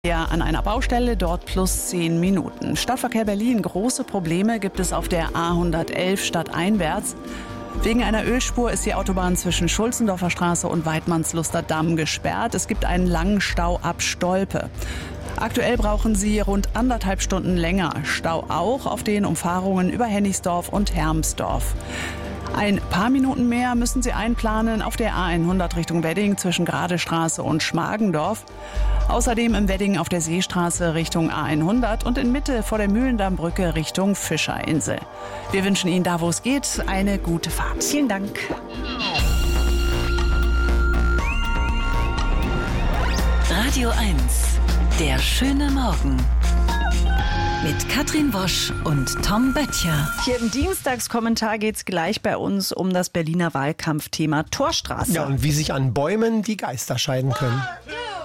An einer Baustelle, dort plus 10 Minuten. Stadtverkehr Berlin, große Probleme gibt es auf der A111 stadteinwärts. Wegen einer Ölspur ist die Autobahn zwischen Schulzendorfer Straße und Weidmannsluster Damm gesperrt. Es gibt einen langen Stau ab Stolpe. Aktuell brauchen Sie rund 1,5 Stunden länger. Stau auch auf den Umfahrungen über Hennigsdorf und Hermsdorf. Ein paar Minuten mehr müssen Sie einplanen auf der A100 Richtung Wedding zwischen Gradestraße und Schmargendorf. Außerdem im Wedding auf der Seestraße Richtung A100 und in Mitte vor der Mühlendammbrücke Richtung Fischerinsel. Wir wünschen Ihnen da, wo es geht, eine gute Fahrt. Vielen Dank. Radio 1, der schöne Morgen. Mit Katrin Wosch und Tom Böttcher. Hier im Dienstagskommentar geht es gleich bei uns um das Berliner Wahlkampfthema Torstraße. Ja, und wie sich an Bäumen die Geister scheiden können.